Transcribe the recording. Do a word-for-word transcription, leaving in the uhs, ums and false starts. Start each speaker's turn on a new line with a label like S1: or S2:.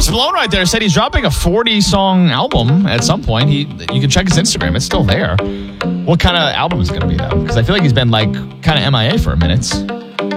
S1: Post Malone right there said he's dropping a forty-song album at some point. He, you can check his Instagram. It's still there. What kind of album is it going to be, though? Because I feel like he's been, like, kind of M I A for a minute.